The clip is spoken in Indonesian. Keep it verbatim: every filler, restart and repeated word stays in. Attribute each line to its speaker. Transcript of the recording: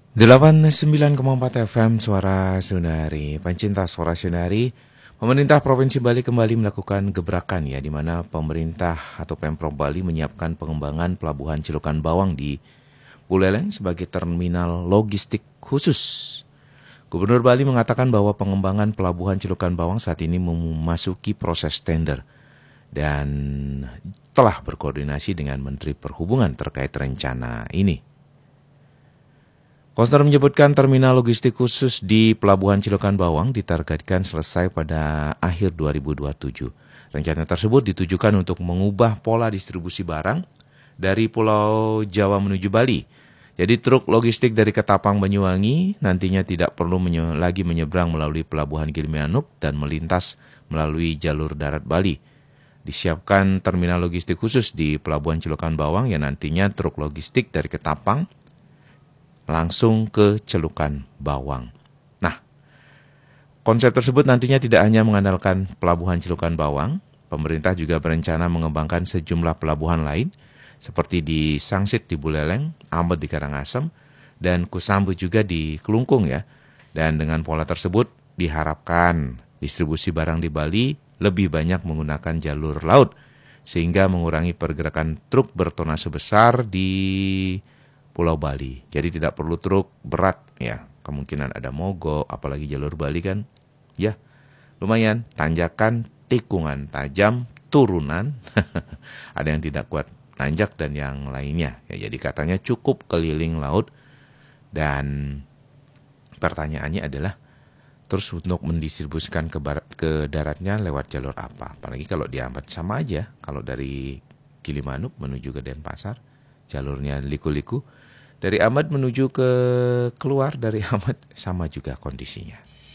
Speaker 1: delapan puluh sembilan koma empat F M Suara Sunari. Pencinta Suara Sunari, pemerintah Provinsi Bali kembali melakukan gebrakan ya, di mana pemerintah atau Pemprov Bali menyiapkan pengembangan pelabuhan Cilokan Bawang di Buleleng sebagai terminal logistik khusus. Gubernur Bali mengatakan bahwa pengembangan pelabuhan Cilokan Bawang saat ini memasuki proses tender dan telah berkoordinasi dengan Menteri Perhubungan terkait rencana ini. Koster menyebutkan terminal logistik khusus di Pelabuhan Cilokan Bawang ditargetkan selesai pada akhir dua ribu dua puluh tujuh. Rencana tersebut ditujukan untuk mengubah pola distribusi barang dari Pulau Jawa menuju Bali. Jadi truk logistik dari Ketapang Banyuwangi nantinya tidak perlu menye- lagi menyeberang melalui Pelabuhan Gilimanuk dan melintas melalui jalur darat Bali. Disiapkan terminal logistik khusus di Pelabuhan Cilokan Bawang yang nantinya truk logistik dari Ketapang langsung ke Celukan Bawang. Nah, konsep tersebut nantinya tidak hanya mengandalkan pelabuhan Celukan Bawang, pemerintah juga berencana mengembangkan sejumlah pelabuhan lain, seperti di Sangsit di Buleleng, Ambet di Karangasem, dan Kusambu juga di Kelungkung ya. Dan dengan pola tersebut diharapkan distribusi barang di Bali lebih banyak menggunakan jalur laut, sehingga mengurangi pergerakan truk bertonase besar di Pulau Bali. Jadi tidak perlu truk berat ya. Kemungkinan ada mogok, apalagi jalur Bali kan. Ya, lumayan tanjakan, tikungan tajam, turunan. Ada yang tidak kuat nanjak dan yang lainnya. Ya, jadi katanya cukup keliling laut. Dan pertanyaannya adalah terus untuk mendistribusikan ke barat, ke daratnya lewat jalur apa? Apalagi kalau diambat sama aja. Kalau dari Gilimanuk menuju ke Denpasar, jalurnya liku-liku. Dari Ahmad menuju ke keluar dari Ahmad sama juga kondisinya.